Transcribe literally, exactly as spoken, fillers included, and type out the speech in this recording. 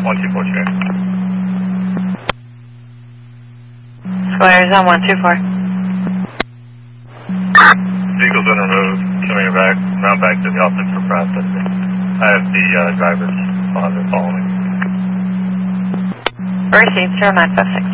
one two four check. Squares on one two four. Vehicle's been removed. Coming back. Now back to the office for processing. I have the uh, driver's father following. Received, zero nine five six.